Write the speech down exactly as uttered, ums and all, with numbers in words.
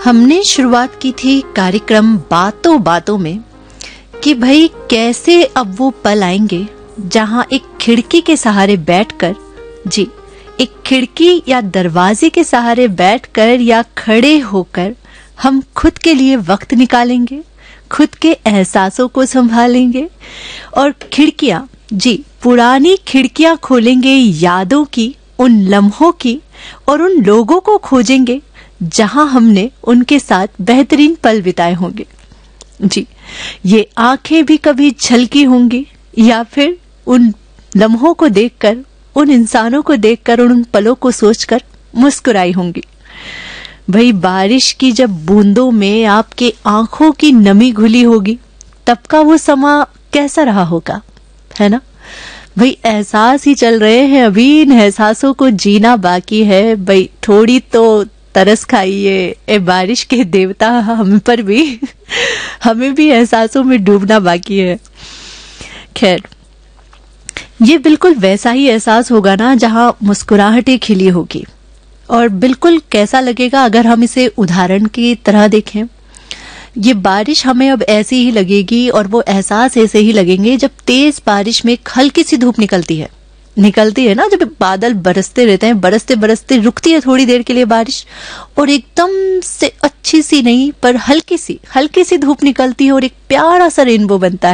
हमने शुरुआत की थी कार्यक्रम बातों बातों में कि भाई कैसे अब वो पल आएंगे जहां एक खिड़की के सहारे बैठकर, जी एक खिड़की या दरवाजे के सहारे बैठकर या खड़े होकर हम खुद के लिए वक्त निकालेंगे, खुद के एहसासों को संभालेंगे और खिड़कियां, जी पुरानी खिड़कियां खोलेंगे यादों की, उन लम्हों की और उन लोगों को खोजेंगे जहां हमने उनके साथ बेहतरीन पल बिताए होंगे। जी ये आंखें भी कभी झलकी होंगी या फिर उन लम्हों को देखकर, उन इंसानों को देखकर, उन पलों को सोचकर मुस्कुराई होंगी। भाई बारिश की जब बूंदों में आपके आंखों की नमी घुली होगी तब का वो समा कैसा रहा होगा, है ना। भाई एहसास ही चल रहे हैं, अभी इन एहसासों को जीना बाकी है। भाई थोड़ी तो तरस खाइए ए बारिश के देवता, हम पर भी हमें भी एहसासों में डूबना बाकी है। खैर ये बिल्कुल वैसा ही एहसास होगा ना जहां मुस्कुराहटें खिली होगी, और बिल्कुल कैसा लगेगा अगर हम इसे उदाहरण की तरह देखें। ये बारिश हमें अब ऐसी ही लगेगी और वो एहसास ऐसे ही लगेंगे जब तेज बारिश में हल्की सी धूप निकलती है निकलती है ना, जब बादल बरसते रहते हैं, बरसते बरसते रुकती है थोड़ी देर के लिए बारिश और एकदम से अच्छी सी नहीं पर हल्की सी हल्की सी धूप निकलती है और एक प्यारा सा रेनबो बनता है।